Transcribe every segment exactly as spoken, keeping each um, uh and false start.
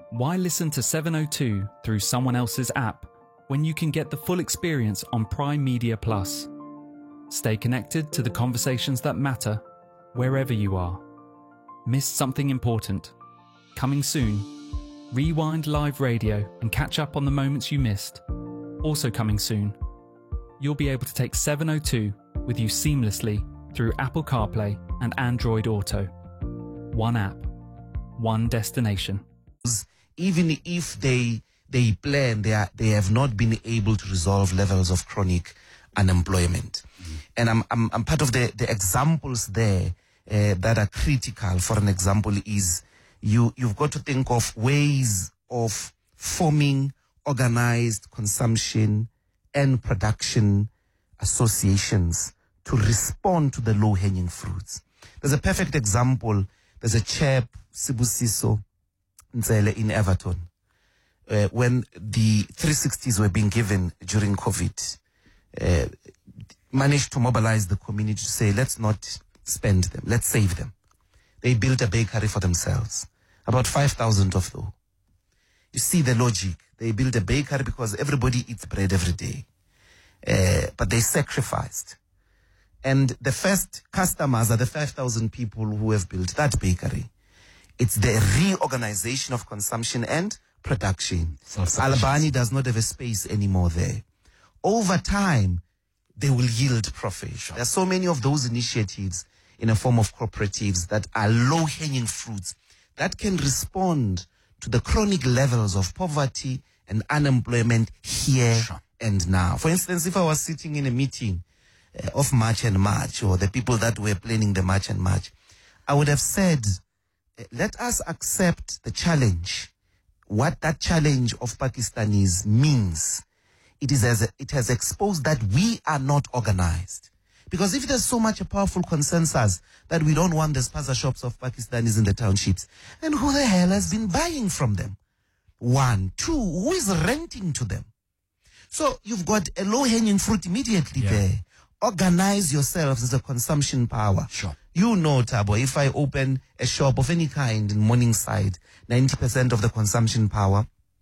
Why listen to seven oh two through someone else's app when you can get the full experience on Prime Media Plus? Stay connected to the conversations that matter wherever you are. Missed something important? Coming soon. Rewind live radio and catch up on the moments you missed. Also coming soon. You'll be able to take seven oh two with you seamlessly through Apple CarPlay and Android Auto. One app, one destination. Even if they they plan, they are, they have not been able to resolve levels of chronic unemployment. Mm-hmm. And I'm, I'm I'm part of the the examples there uh, that are critical. For an example, is you you've got to think of ways of forming organized consumption and production associations to respond to the low-hanging fruits. There's a perfect example. There's a chap, Sibusiso Nzele in Everton, uh, when the three sixties were being given during COVID, uh, managed to mobilize the community to say, let's not spend them, let's save them. They built a bakery for themselves, about five thousand of those. You see the logic. They built a bakery because everybody eats bread every day. Uh, but they sacrificed. And the first customers are the five thousand people who have built that bakery. It's the reorganization of consumption and production. Albany does not have a space anymore there. Over time, they will yield profit. Sure. There are so many of those initiatives in a form of cooperatives that are low-hanging fruits that can respond to the chronic levels of poverty and unemployment here sure. and now. For instance, if I was sitting in a meeting uh, of March and March, or the people that were planning the March and March, I would have said, let us accept the challenge. What that challenge of Pakistanis means, it is as a, it has exposed that we are not organized. Because if there's so much a powerful consensus that we don't want the spaza shops of Pakistanis in the townships, then who the hell has been buying from them? One. Two, who is renting to them? So you've got a low-hanging fruit immediately yeah. there. Organize yourselves as a consumption power. Sure. You know, Thabo, if I open a shop of any kind in Morningside, ninety percent of the consumption power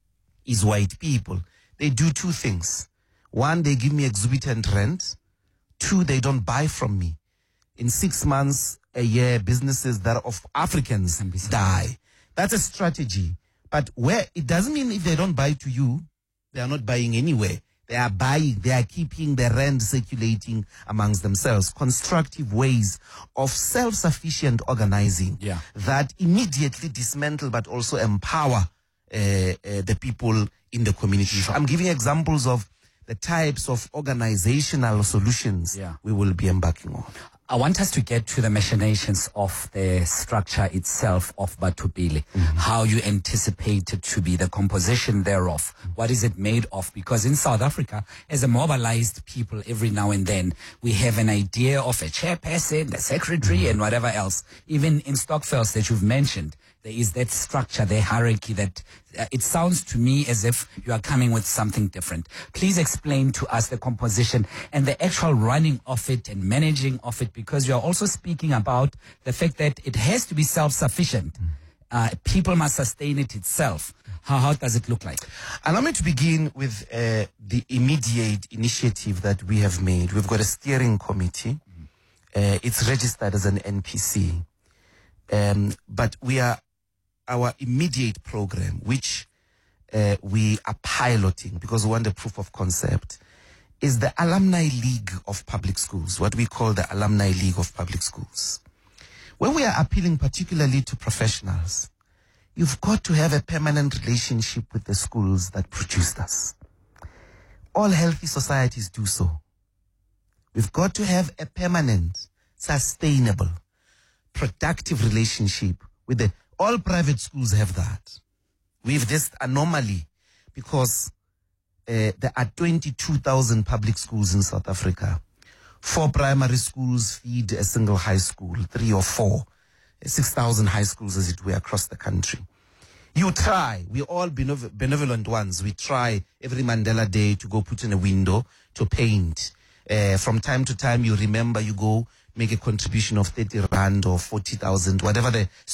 is white people. They do two things. One, they give me exorbitant rent. Two, they don't buy from me. In six months, a year, businesses that are of Africans die. That's a strategy. But where it doesn't mean if they don't buy to you, they are not buying anywhere. They are buying, they are keeping the rent circulating amongst themselves. Constructive ways of self-sufficient organizing yeah. that immediately dismantle but also empower uh, uh, the people in the community. Sure. I'm giving examples of the types of organizational solutions yeah. we will be embarking on. I want us to get to the machinations of the structure itself of Batubili, mm-hmm. how you anticipate it to be, the composition thereof. Mm-hmm. What is it made of? Because in South Africa, as a mobilized people, every now and then, we have an idea of a chairperson, the secretary, mm-hmm. and whatever else. Even in Stockfels that you've mentioned, there is that structure, the hierarchy that uh, it sounds to me as if you are coming with something different. Please explain to us the composition and the actual running of it and managing of it, because you are also speaking about the fact that it has to be self-sufficient. Mm. Uh, people must sustain it itself. How, how does it look like? Allow me to begin with uh, the immediate initiative that we have made. We've got a steering committee. Mm. Uh, it's registered as an N P C. Um, but we are our immediate program, which uh, we are piloting because we want a proof of concept, is the Alumni League of Public Schools, what we call the Alumni League of Public Schools. When we are appealing particularly to professionals, you've got to have a permanent relationship with the schools that produced us. All healthy societies do so. We've got to have a permanent, sustainable, productive relationship with the all private schools have that. We have this anomaly because uh, there are twenty-two thousand public schools in South Africa. Four primary schools feed a single high school, three or four, six thousand high schools as it were across the country. You try, we're all benev- benevolent ones. We try every Mandela Day to go put in a window to paint. Uh, from time to time, you remember, you go make a contribution of thirty rand or forty thousand, whatever the